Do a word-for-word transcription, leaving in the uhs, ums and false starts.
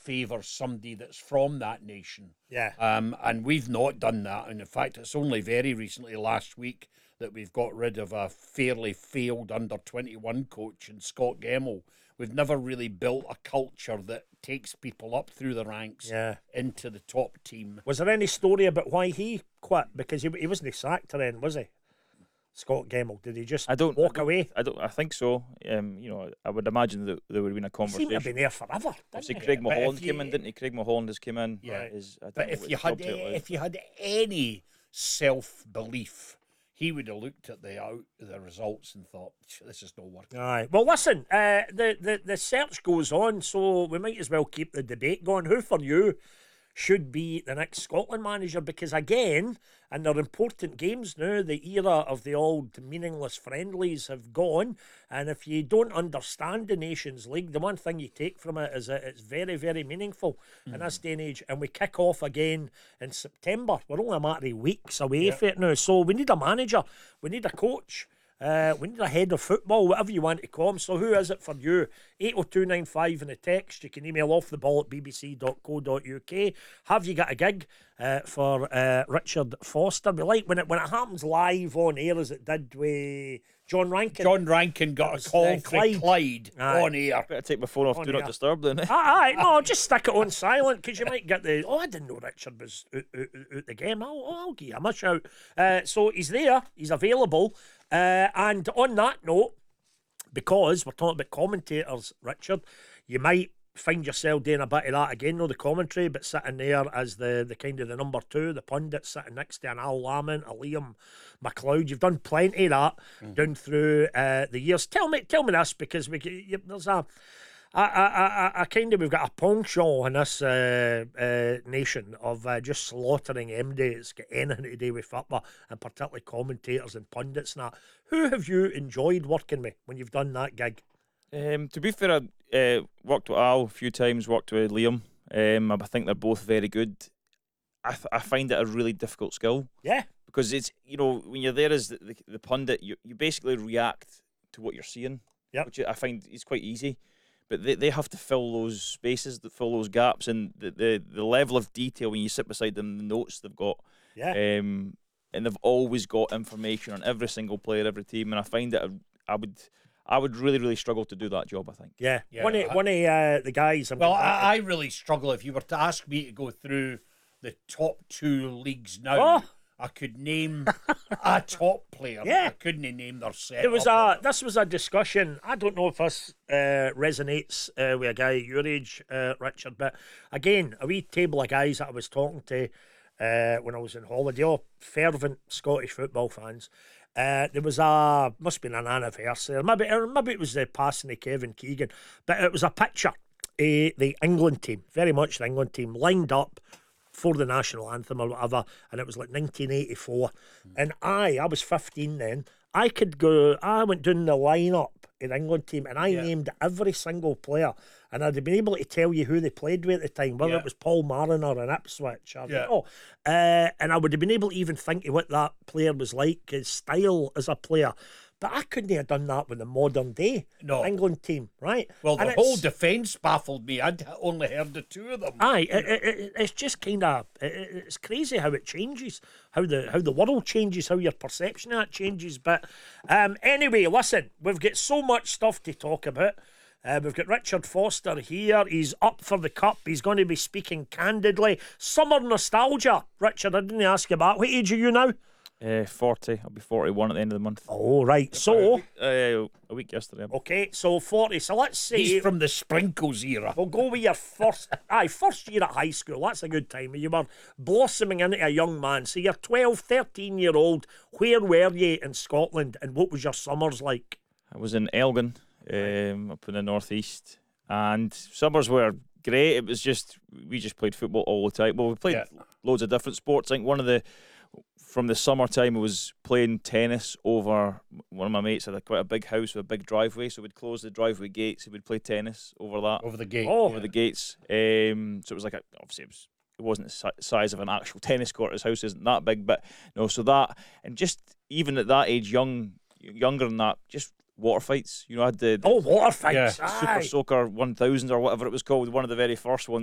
favours somebody that's from that nation. Yeah. Um, and we've not done that. And in fact, it's only very recently, last week, that we've got rid of a fairly failed under twenty-one coach in Scott Gemmell. We've never really built a culture that takes people up through the ranks Yeah. into the top team. Was there any story about why he quit? Because he, he wasn't sacked then, was he? Scott Gemmell, did he just I don't walk I don't, away? I don't. I think so. Um, you know, I would imagine that there would have been a He conversation. seemed to have been there forever. Obviously, Didn't he? Craig But if Mulholland you- came in, didn't he? Craig Mulholland has come in. Yeah. Is, I don't But know if what you his had job title is. if you had any self belief, he would have looked at the out the results and thought, "This is not working." Aye. Well, listen, uh, the, the, the search goes on, so we might as well keep the debate going. Who for you should be the next Scotland manager? Because again, and they're important games now, the era of the old meaningless friendlies have gone. And if you don't understand the Nations League, the one thing you take from it is that it's very, very meaningful in this day and age. And we kick off again in September. We're only a matter of weeks away from it now. So we need a manager, we need a coach. Uh, we need a head of football, whatever you want to call him. So who is it for you? eight oh two nine five in the text. You can email off the ball at b b c dot co dot u k. Have you got a gig uh, for uh, Richard Foster? We like when it when it happens live on air as it did with John Rankin. John Rankin got was, a call uh, from Clyde. Clyde Aye. on air. Better take my phone off. On Do not air. disturb then. Eh? Aye, aye, no, just stick it on silent because you might get the. Oh, I didn't know Richard was out, out, out, out the game. I'll, I'll give him a shout. Uh, so he's there, he's available. Uh, and on that note, because we're talking about commentators, Richard, you might find yourself doing a bit of that again, no the commentary, but sitting there as the, the kind of the number two, the pundit, sitting next to an Al Lamont, a Liam McLeod. You've done plenty of that mm-hmm. down through uh, the years. Tell me, tell me this, because we you, there's a. I, I, I, I kind of we've got a penchant in this uh, uh, nation of uh, just slaughtering M Ds, get anything to do with football, and particularly commentators and pundits and that. Who have you enjoyed working with when you've done that gig? Um, to be fair, I uh, worked with Al a few times, worked with Liam. Um, I think they're both very good. I, th- I find it a really difficult skill. Yeah. Because it's, you know, when you're there as the, the, the pundit, you, you basically react to what you're seeing, yep. which I find is quite easy. But they, they have to fill those spaces, that fill those gaps, and the, the, the level of detail when you sit beside them, the notes they've got. Yeah. Um, and they've always got information on every single player, every team, and I find that I, I would I would really, really struggle to do that job, I think. Yeah. Yeah, one of, I- one of uh, the guys... I'm Well, gonna- I, I really struggle. If you were to ask me to go through the top two leagues now, Oh. I could name a top player. Yeah. I couldn't name their set. There was a this was a discussion. I don't know if this uh, resonates uh, with a guy your age, uh, Richard, but again, a wee table of guys that I was talking to uh, when I was on holiday, all fervent Scottish football fans. Uh, there was a must have been an anniversary, or maybe or maybe it was the passing of Kevin Keegan, but it was a picture of the England team, very much the England team, lined up for the national anthem or whatever, and it was like nineteen eighty-four. Mm. And I, I was fifteen then. I could go, I went down the lineup in the England team and I Yeah. named every single player, and I'd have been able to tell you who they played with at the time, whether Yeah. it was Paul Mariner in Ipswich or, Yeah. oh, uh, and I would have been able to even think of what that player was like, his style as a player. But I couldn't have done that with the modern day No. England team, right? Well, And the it's- whole defence baffled me. I'd only heard the two of them. Aye, it, it, it, it's just kind of it, it- it's crazy how it changes, how the how the world changes, how your perception of it changes. But um, anyway, listen, we've got so much stuff to talk about. Uh, we've got Richard Foster here. He's up for the cup. He's going to be speaking candidly. Summer nostalgia. Richard, I didn't ask you about. What age are you now? Uh, forty. I'll be forty-one at the end of the month. Oh, right. So, Uh, a week yesterday. okay, so forty. So let's say He's from the Sprinkles era. we'll go with your first, aye, first year at high school. That's a good time. You were blossoming into a young man. So you're twelve, thirteen year old. Where were you in Scotland, and what was your summers like? I was in Elgin, um, up in the northeast, and summers were great. It was just we just played football all the time. Well, we played Yeah. loads of different sports. I think one of the from the summertime I was playing tennis over. One of my mates had a, quite a big house with a big driveway, so we'd close the driveway gates. We'd play tennis over that, Over the gate. Oh. over the gates. Um, so it was like a, obviously it was. It wasn't the si- size of an actual tennis court. His house isn't that big, but no. So that, and just even at that age, young, younger than that, just water fights. You know, I had the Oh, water fights. Yeah. Super Aye. Soaker one thousand or whatever it was called, one of the very first ones.